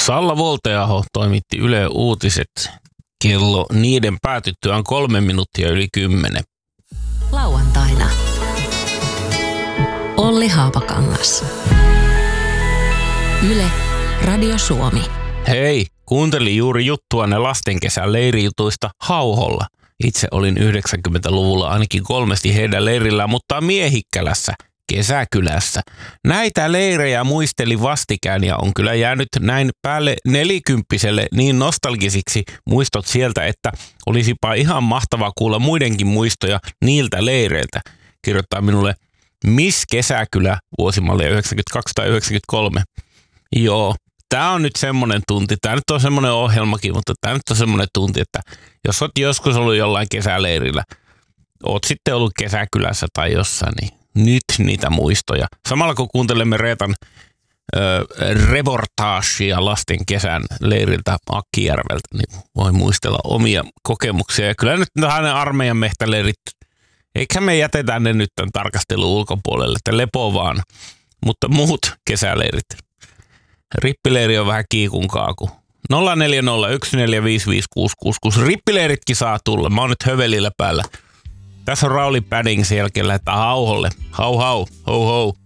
Salla Volteaho toimitti Yle Uutiset kello niiden päätyttyään 3 minuuttia yli 10. Lauantaina. Olli Haapakangas. Yle, Radio Suomi. Hei, kuuntelin juuri juttuanne lastenkesän leirijutuista Hauholla. Itse olin 90-luvulla ainakin 3 heidän leirillään, mutta Miehikkälässä, kesäkylässä. Näitä leirejä muistelin vastikään ja on kyllä jäänyt näin päälle 40-vuotiaalle niin nostalgisiksi muistot sieltä, että olisipa ihan mahtavaa kuulla muidenkin muistoja niiltä leireiltä. Kirjoittaa minulle Miss Kesäkylä vuosimallia 92 tai 93. Joo, tää on nyt semmonen tunti, tää nyt on semmonen ohjelmakin, mutta tää nyt on semmonen tunti, että jos oot joskus ollut jollain kesäleirillä, oot sitten ollut Kesäkylässä tai jossain, niin nyt niitä muistoja. Samalla kun kuuntelemme Reetan reportaashia lasten kesän leiriltä Akkijärveltä, niin voi muistella omia kokemuksia. Ja kyllä nyt hänen armeijan mehtäleirit, eikä me jätetään ne nyt tämän tarkastelun ulkopuolelle, että lepo vaan, mutta muut kesäleirit. Rippileiri on vähän kiikun kaaku. 0401455666. Rippileiritkin saa tulla. Mä oon nyt hövelillä päällä. Tässä on Rauli Padding sen jälkeen lähdetään Hauholle. Hau hau, ho ho.